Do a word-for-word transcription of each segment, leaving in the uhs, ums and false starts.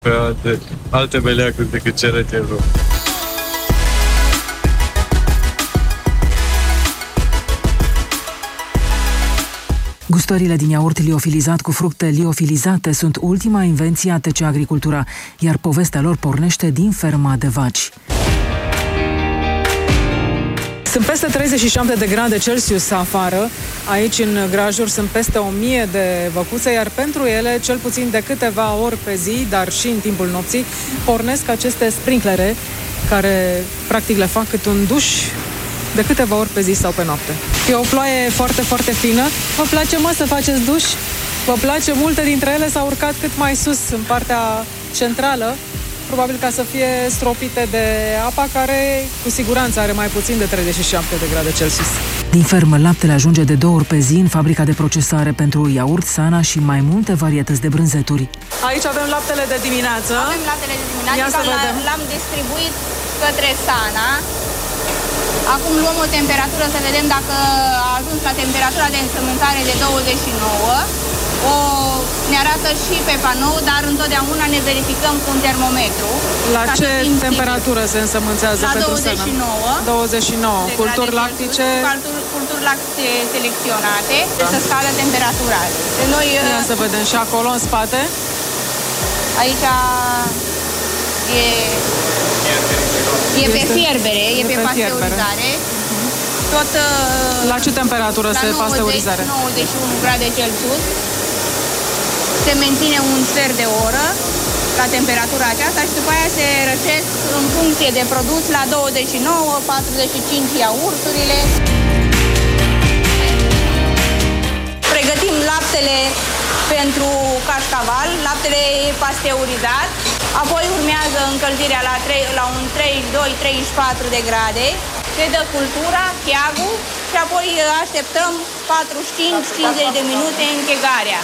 pe alte, alte meleaguri decât cele din rum. Gustările din iaurt liofilizat cu fructe liofilizate sunt ultima invenție a T C Agricultura, iar povestea lor pornește din ferma de vaci. Sunt peste treizeci și șapte de grade Celsius afară. Aici, în grajuri, sunt peste o mie de văcuțe, iar pentru ele, cel puțin de câteva ori pe zi, dar și în timpul nopții, pornesc aceste sprinklere, care, practic, le fac cât un duș de câteva ori pe zi sau pe noapte. E o ploaie foarte, foarte fină. Vă place, mă, să faceți duș? Vă place? Multe dintre ele s-au urcat cât mai sus, în partea centrală, probabil ca să fie stropite de apa, care cu siguranță are mai puțin de treizeci și șapte de grade Celsius. Din fermă, laptele ajunge de două ori pe zi în fabrica de procesare pentru iaurt, Sana și mai multe varietăți de brânzeturi. Aici avem laptele de dimineață. Avem laptele de dimineață, l-am distribuit către Sana. Acum luăm o temperatură să vedem dacă a ajuns la temperatura de însămânțare de douăzeci și nouă. O ne arată și pe panou, dar întotdeauna ne verificăm cu un termometru. La ce temperatură se însămânțează la pentru douăzeci și nouă. douăzeci și nouă. Culturi lactice. Culturi, culturi lactice selecționate. Da. Să scadă temperatura. De noi, ia să vedem și acolo în spate. Aici e... E pe fierbere, e, e pe, pe pasteurizare. Tot, la ce temperatură se pasteurizare? La nouăzeci și unu grade Celsius. Se menține un sfert de oră la temperatura aceasta și după aia se răcesc în funcție de produs la douăzeci și nouă, patruzeci și cinci iaurturile. Pregătim laptele pentru cașcaval, laptele e pasteurizat. Apoi urmează încălzirea la, trei, la un treizeci și doi treizeci și patru de grade. Se dă cultura, cheagul și apoi așteptăm patruzeci și cinci cincizeci de minute închegarea.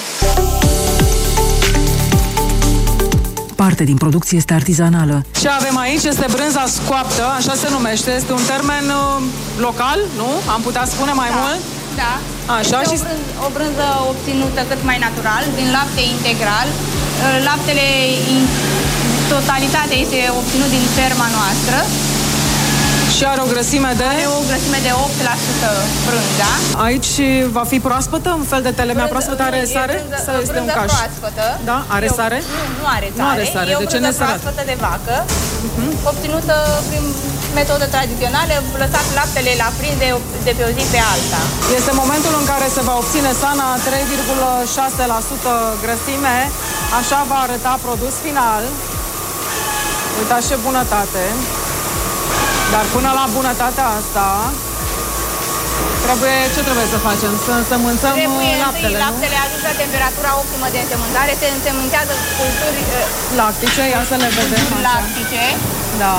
Parte din producție este artizanală. Ce avem aici este brânza scoaptă, așa se numește. Este un termen uh, local, nu? Am putea spune mai da, mult? Da. Așa, este și... o, brânză, o brânză obținută cât mai natural, din lapte integral. Laptele în totalitate este obținut din ferma noastră. Și are o grăsime de... Are o grăsime de opt la sută brânza. Aici va fi proaspătă, un fel de telemea proaspătă, are sare? Brânză, Sau este un caș? proaspătă. Da? Are sare? Nu, nu are sare. Nu are sare. E o de ce brânză proaspătă de vacă, uh-huh. obținută prin metodă tradițională, lăsat laptele la prins de, de pe o zi pe alta. Este momentul în care se va obține Sana trei virgulă șase la sută grăsime. Așa va arăta produs final. Uitați ce bunătate. Dar până la bunătatea asta, trebuie, ce trebuie să facem? Să însămânțăm trebuie laptele, nu? Laptele ajung la temperatura optimă de însămânțare, se însămânțează culturi lactice, ia să le vedem. Lactice. Da.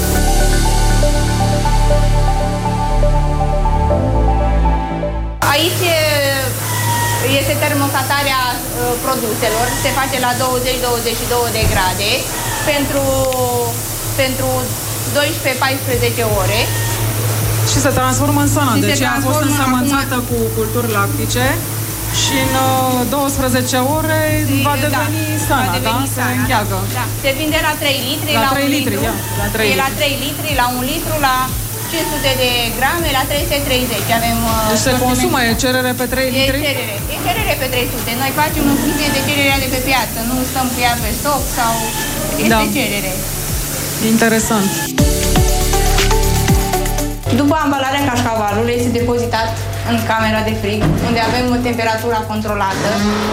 Aici este termostatarea produselor, se face la douăzeci douăzeci și doi de grade pentru, pentru doisprezece paisprezece ore. Și se transformă în Sana, și deci a fost însămânțată acum... cu culturi lactice și în douăsprezece ore și, va deveni da, Sana, va deveni da? Sana, se încheagă. Da. Se vinde la trei litri, la, la trei un litri, litru, ia, la trei e litri. la trei litri, la un litru, la cinci sute de grame, la trei sute treizeci. Avem, deci se consumă, e cerere pe trei litri? E cerere, e cerere pe trei sute. Noi facem în funcție de cererea de pe piață, nu stăm cu ea pe stoc sau este da. cerere. Interesant. După ambalarea cașcavalului este depozitat în camera de frig, unde avem temperatura controlată.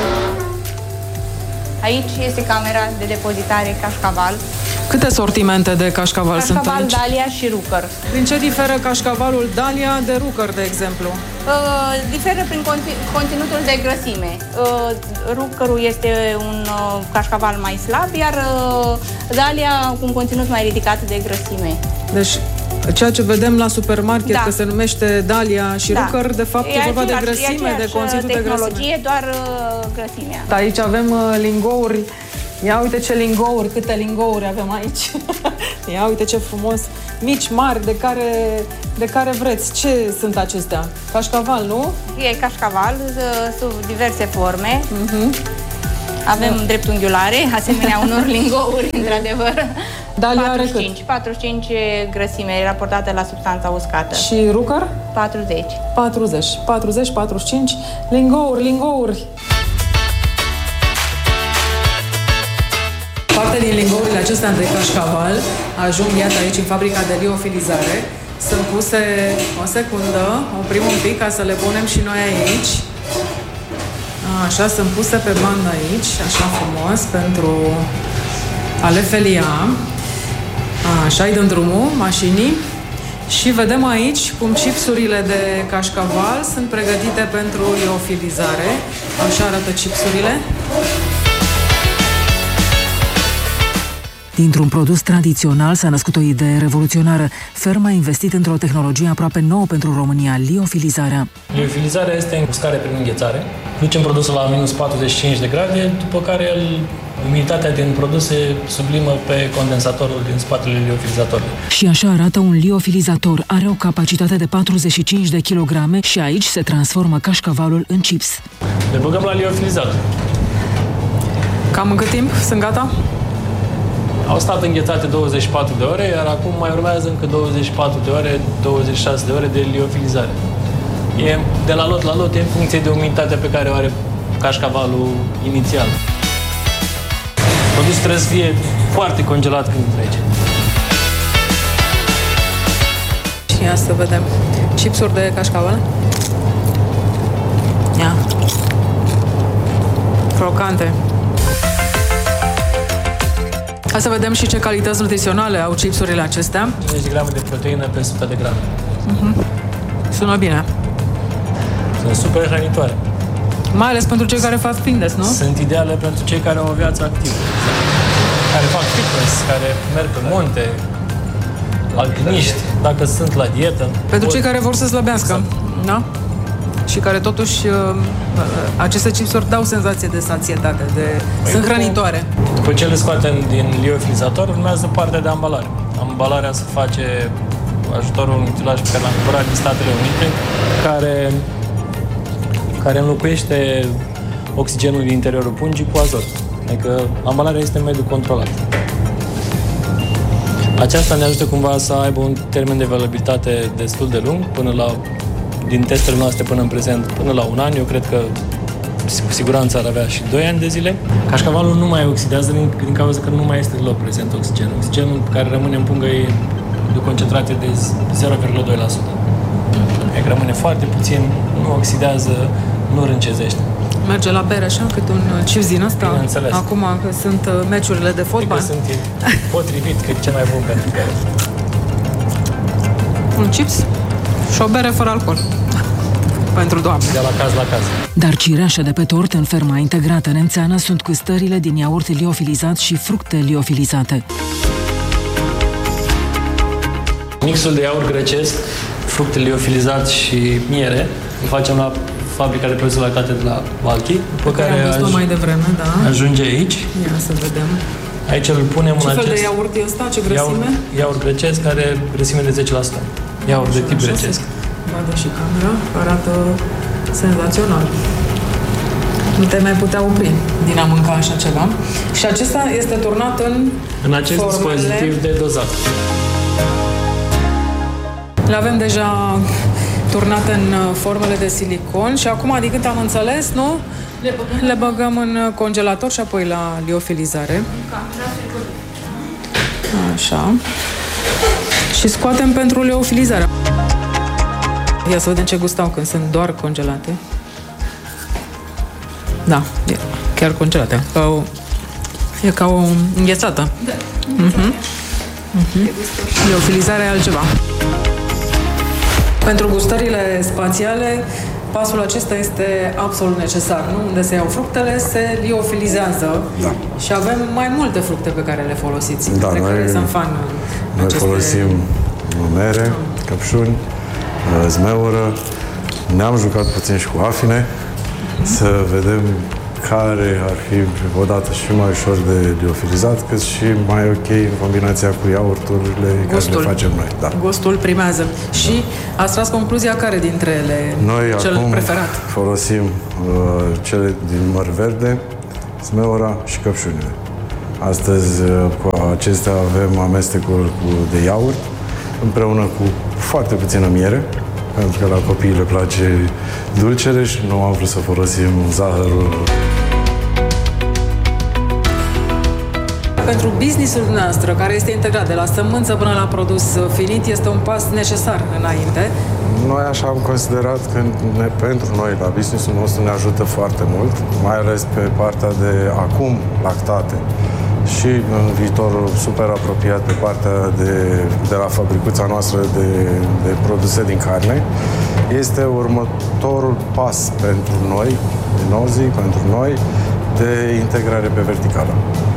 Aici este camera de depozitare cașcaval. Câte sortimente de cașcaval, cașcaval sunt aici? Dalia și Rucker. Din ce diferă cașcavalul Dalia de Rucker, de exemplu? Uh, diferă prin conținutul de grăsime. Uh, Ruckerul este un uh, cașcaval mai slab, iar uh, Dalia cu un conținut mai ridicat de grăsime. Deci, ceea ce vedem la supermarket, da. că se numește Dalia și da. Rucker, de fapt e, e vorba de grăsime, de conținut de grăsime. Tehnologie, doar uh, grăsimea. Aici avem uh, lingouri. Ia uite ce lingouri, câte lingouri avem aici. Ia uite ce frumos. Mici, mari, de care, de care vreți. Ce sunt acestea? Cașcaval, nu? E cașcaval, sub diverse forme. Uh-huh. Avem da. dreptunghiulare, asemenea unor lingouri, într-adevăr. Dalia are cât? patruzeci și cinci, patruzeci și cinci grăsime raportată la substanța uscată. Și rucăr? patruzeci. patruzeci. patruzeci, patruzeci și cinci. Lingouri, lingouri. Parte din lingourile acestea de cașcaval ajung, iată, aici în fabrica de liofilizare. Sunt puse o secundă, oprim un pic ca să le punem și noi aici. Așa, sunt puse pe bandă aici, așa frumos, pentru a le felia. Așa, îi dăm drumul mașinii și vedem aici cum chipsurile de cașcaval sunt pregătite pentru liofilizare. Așa arată chipsurile. Dintr-un produs tradițional s-a născut o idee revoluționară. Ferma a investit într-o tehnologie aproape nouă pentru România, liofilizarea. Liofilizarea este uscare prin înghețare. Ducem produsul la minus patruzeci și cinci de grade, după care el, umiditatea din produs se sublimă pe condensatorul din spatele liofilizatorului. Și așa arată un liofilizator. Are o capacitate de patruzeci și cinci de kilograme și aici se transformă cașcavalul în chips. Le băgăm la liofilizator. Cam în cât timp sunt gata? Au stat înghețate douăzeci și patru de ore, iar acum mai urmează încă douăzeci și patru de ore, douăzeci și șase de ore de liofilizare. E de la lot la lot, e în funcție de umiditatea pe care o are cașcavalul inițial. Produsul trebuie să fie foarte congelat când trece. Și ia să vedem. Chipsuri de cașcaval. Ia. Crocante. Hai să vedem și ce calități nutriționale au chipsurile acestea. cincizeci de grame de proteină pe o sută de grame. Uh-huh. Sună bine. Sunt super hrănitoare. Mai ales pentru cei care fac fitness, nu? Sunt ideale pentru cei care au o viață activă. Care fac fitness, care merg pe munte, alpiniști, dacă sunt la dietă. Pentru cei care vor să slăbească, da? Și care totuși aceste chipsuri dau senzație de sațietate, de... Păi sunt hrănitoare. După ce le scoatem din liofilizator, urmează partea de ambalare. Ambalarea se face ajutorul unui utilaj pe care l-am cumpărat din Statele Unite, care, care înlocuiește oxigenul din interiorul pungii cu azot. Adică ambalarea este în mediu controlat. Aceasta ne ajută cumva să aibă un termen de valabilitate destul de lung, până la, din testele noastre până în prezent, până la un an. Eu cred că cu siguranță ar avea și doi ani de zile. Cașcavalul nu mai oxidează din, din cauza că nu mai este deloc prezent oxigen. Oxigenul care rămâne în pungă e de o concentrație de zero virgulă doi la sută. E rămâne foarte puțin, nu oxidează, nu râncezește. Merge la bere așa, cât un chips din ăsta. Bineînțeles. Acum că sunt meciurile de fotbal. Că sunt potrivit, că e cel mai bun pentru bere. Un chips și o bere fără alcool. Pentru doamne. De la caz la caz. Dar cireașa de pe tort în ferma integrată Nemțeană sunt gustările din iaurt liofilizat și fructe liofilizate. Mixul de iaurt grecesc, fructe liofilizat și miere îl facem la fabrica de produse lactate de la Valchi, pe care am văzut mai devreme, da. Ajunge aici. Ia să vedem. Aici îl punem ce în acest... Ce fel de iaurt e ăsta? Ce grăsime? Iaurt, iaurt grecesc, care grăsime de zece la sută. Iaurt așa, de tip grecesc. Vadă și camera, arată senzațional. Nu te mai putea opri din a mânca așa ceva. Și acesta este turnat în În acest formele... dispozitiv de dozat. Le avem deja turnate în formele de silicon și acum, din câte am înțeles, nu? Le băgăm, Le băgăm în congelator și apoi la liofilizare. Așa. Și scoatem pentru liofilizare. Ia să vedem ce gustau când sunt doar congelate. Da, e chiar congelate. Ca o, e ca o înghețată. Da. Uh-huh. Uh-huh. Liofilizarea e altceva. Pentru gustările spațiale, pasul acesta este absolut necesar, nu? Unde se iau fructele, se liofilizează. Da. Și avem mai multe fructe pe care le folosiți. Da, noi, sunt fan noi aceste... folosim mere, căpșuni, zmeură. Ne-am jucat puțin și cu afine, uh-huh. să vedem care ar fi odată și mai ușor de liofilizat, cât și mai ok în combinația cu iaurturile care le facem noi. Da. Gustul primează. Și ați tras concluzia care dintre ele noi cel acum preferat? Folosim uh, cele din măr verde Zmeura și căpșunile. Astăzi, cu acestea avem amestecuri de iaurt, împreună cu foarte puțină miere, pentru că la copii le place dulcere și nu am vrut să folosim zahărul. Pentru business-ul noastră, care este integrat de la sămânță până la produs finit, este un pas necesar înainte. Noi așa am considerat că ne, pentru noi, la business-ul nostru, ne ajută foarte mult, mai ales pe partea de acum lactate și în viitorul super apropiat pe partea de, de la fabricuța noastră de, de produse din carne. Este următorul pas pentru noi, din Ozi, pentru noi, de integrare pe verticală.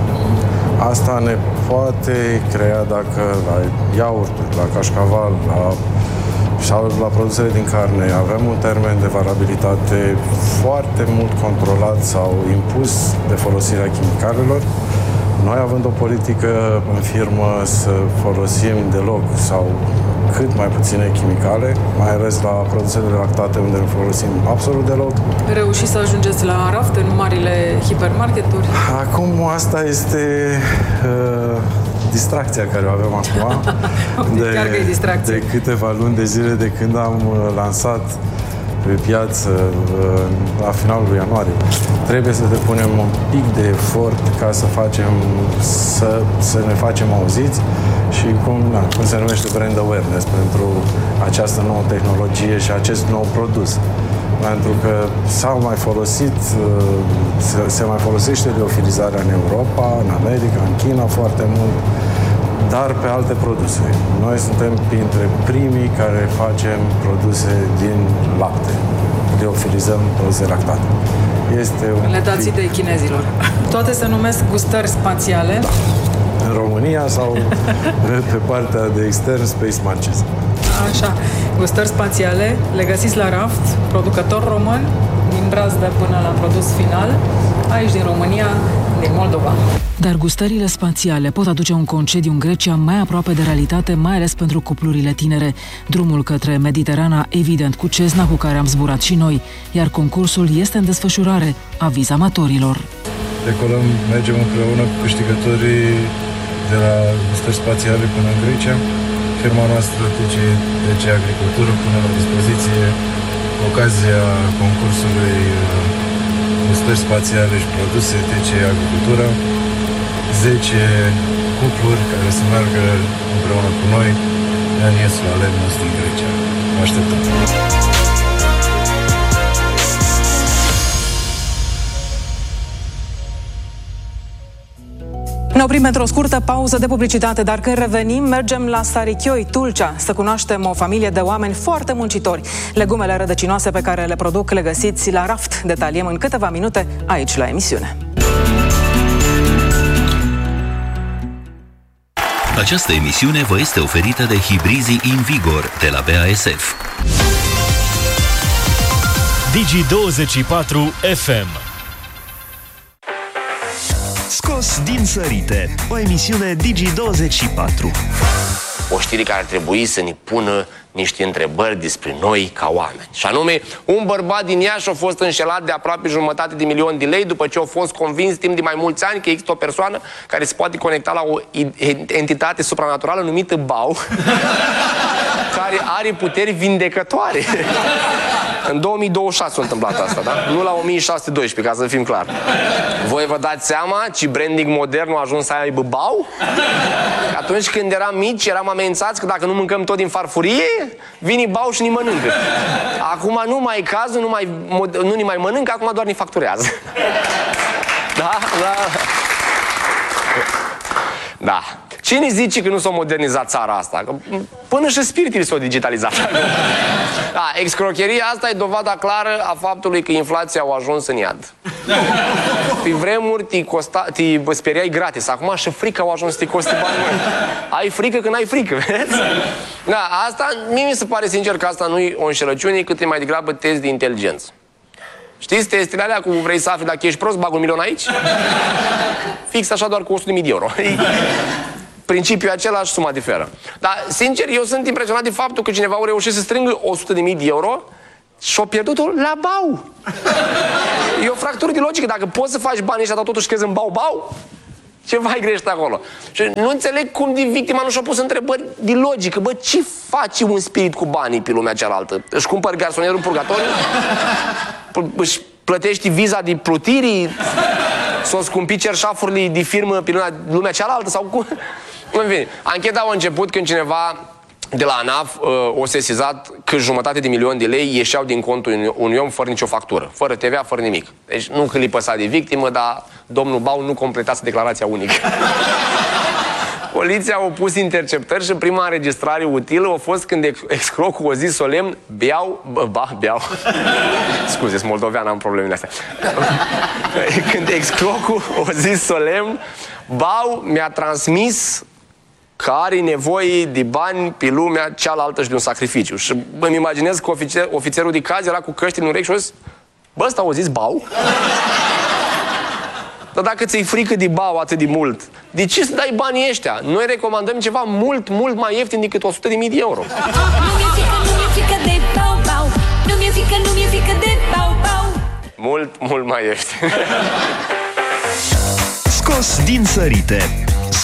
Asta ne poate crea dacă la iaurturi, la cașcaval, la, sau la produsele din carne avem un termen de valabilitate foarte mult controlat sau impus de folosirea chimicalelor. Noi, având o politică în firmă să folosim deloc sau cât mai puține chimicale, mai ales la produsele lactate unde nu folosim absolut deloc. Reușiți să ajungeți la raft în marile hipermarketuri? Acum asta este uh, distracția care o avem acum. de, Chiar că e distracție. De câteva luni de zile de când am lansat pe piață la finalul lui ianuarie. Trebuie să depunem un pic de efort ca să facem, să, să ne facem auziți și cum, na, cum se numește brand awareness pentru această nouă tehnologie și acest nou produs. Pentru că s-au mai folosit, se, se mai folosește liofilizarea în Europa, în America, în China foarte mult, dar pe alte produse. Noi suntem printre primii care facem produse din lapte. Liofilizăm produse lactate. Este un Le dați idei chinezilor. Toate se numesc gustări spațiale. Da. În România sau pe partea de extern, Space Munches. Așa. Gustări spațiale, le găsiți la raft, producător român, din Brazdă până la produs final, aici din România, din Moldova. Dar gustările spațiale pot aduce un concediu în Grecia mai aproape de realitate, mai ales pentru cuplurile tinere. Drumul către Mediterana, evident, cu Cessna, cu care am zburat și noi, iar concursul este în desfășurare, aviz amatorilor. Decolăm, mergem împreună cu câștigătorii de la gustări spațiale până în Grecia. Firma noastră T C Agricultură pune la dispoziție ocazia concursului gustări spațiale și produse T C Agricultură, zece cupluri care să meargă împreună cu noi în iesul alemn nostru în Grecia. Vă așteptăm! Ne oprim pentru o scurtă pauză de publicitate, dar când revenim, mergem la Sarichioi, Tulcea, să cunoaștem o familie de oameni foarte muncitori. Legumele rădăcinoase pe care le produc le găsiți la raft. Detaliem în câteva minute aici la emisiune. Această emisiune vă este oferită de Hibrizii Invigor de la B A S F. Digi douăzeci și patru F M. Scos din sărite, o emisiune Digi douăzeci și patru. O știre care ar trebui să ne pună niște întrebări despre noi ca oameni. Și anume, un bărbat din Iași a fost înșelat de aproape jumătate de milion de lei după ce a fost convins timp de mai mulți ani că există o persoană care se poate conecta la o entitate supranaturală numită Bau, care are puteri vindecătoare. În două mii douăzeci și șase s-a întâmplat asta, da? Nu la o mie șase sute doisprezece, ca să fim clar. Voi vă dați seama ce branding modern a ajuns să aibă Bau? Că atunci când eram mici, eram amenințați că dacă nu mâncăm tot din farfurie, vine Bau și ne mănâncă. Acum nu mai e cazul, nu, mai, nu ne mai mănâncă, acum doar ne facturează. Da? Da. Da. Cine zice că nu s-a modernizat țara asta? Că până și spiritele s-au digitalizat. Da, excrocheria asta e dovada clară a faptului că inflația a ajuns în iad. Pe vremuri te, costa, te speriai gratis. Acum și frică au ajuns să te coste bani. Ai frică când ai frică, vezi? Da, asta, mie mi se pare sincer că asta nu e o înșelăciune, cât e mai degrabă test de inteligență. Știți testele alea cu vrei să afli dacă ești prost, bag un milion aici? Fix așa, doar cu o sută de mii de euro. Principiul același, suma diferă. Dar, sincer, eu sunt impresionat de faptul că cineva a reușit să strângă o sută de mii de euro și-a pierdut-o la Bau. E o fractură de logică. Dacă poți să faci banii ăștia, dar totuși crezi în bau-bau, ceva ai greșit acolo. Și nu înțeleg cum din victima nu și-a pus întrebări de logică. Bă, ce face un spirit cu banii pe lumea cealaltă? Își cumpăr garsonierul în purgatoriu? Își plătești viza de plutirii? S-o scumpi cerșafurile de firmă pe lumea cealaltă? Sau cum? În fine, ancheta a început când cineva de la ANAF uh, o sesizat că jumătate de milion de lei ieșeau din contul unui om fără nicio factură, fără T V A, fără nimic. Deci nu că li păsa de victimă, dar domnul Bau nu completase declarația unică. Poliția a pus interceptări și prima înregistrare utilă a fost când excrocul o zis solemn, beau, bă, ba, beau. Scuze, sunt moldovean, am problemele astea. Când excrocul o zis solemn, Bau mi-a transmis că are nevoie de bani pe lumea cealaltă și de un sacrificiu. Și îmi imaginez că ofițer, ofițerul de caz era cu căștile în urechi și a zis, bă, ăsta o zis Bau? Dar dacă ți-i frică de Bau atât de mult, de ce să dai banii ăștia? Noi recomandăm ceva mult, mult mai ieftin decât o sută de mii de euro. Nu mi-e frică, nu mi-e frică de Bau, Bau. Nu mi-e frică, nu mi-e frică de Bau, Bau. Mult, mult mai ieftin. Scos din sărite